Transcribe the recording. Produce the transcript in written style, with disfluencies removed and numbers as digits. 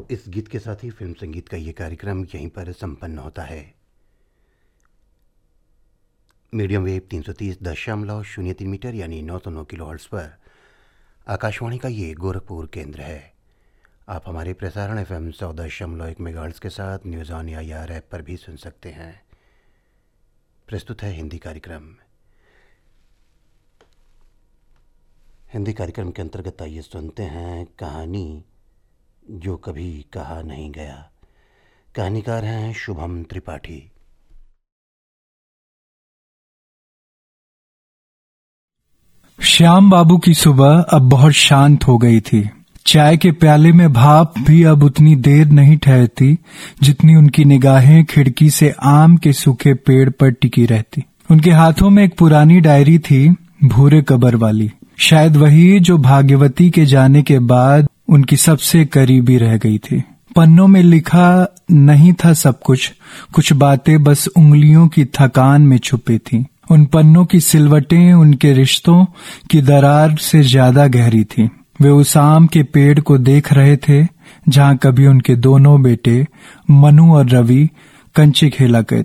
इस गीत के साथ ही फिल्म संगीत का ये कार्यक्रम यहीं पर संपन्न होता है। मीडियम वेव 330.03 मीटर यानी 909 किलोहर्ट्ज पर आकाशवाणी का ये गोरखपुर केंद्र है। आप हमारे प्रसारण FM 100.1 मेगाहर्ट्ज के साथ न्यूज़ ऑन AIR ऐप पर भी सुन सकते हैं। प्रस्तुत है हिंदी कार्यक्रम। हिंदी कार्यक्रम के अंतर्गत आइए सुनते हैं कहानी जो कभी कहा नहीं गया। कहानीकार हैं शुभम त्रिपाठी। श्याम बाबू की सुबह अब बहुत शांत हो गई थी। चाय के प्याले में भाप भी अब उतनी देर नहीं ठहरती जितनी उनकी निगाहें खिड़की से आम के सूखे पेड़ पर टिकी रहती। उनके हाथों में एक पुरानी डायरी थी, भूरे कबर वाली, शायद वही जो भाग्यवती के जाने के बाद उनकी सबसे करीबी रह गई थी। पन्नों में लिखा नहीं था सब कुछ बातें बस उंगलियों की थकान में छुपी थी। उन पन्नों की सिलवटें उनके रिश्तों की दरार से ज्यादा गहरी थी। वे उस आम के पेड़ को देख रहे थे जहां कभी उनके दोनों बेटे मनु और रवि कंचे खेला करते